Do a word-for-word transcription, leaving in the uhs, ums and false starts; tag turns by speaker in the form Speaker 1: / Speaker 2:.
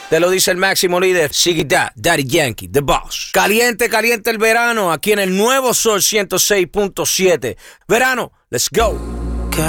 Speaker 1: Te lo dice el máximo líder, Ziggy Da, Daddy Yankee, The Boss. Caliente, caliente el verano, aquí en el nuevo Sol ciento seis punto siete. Verano, let's go.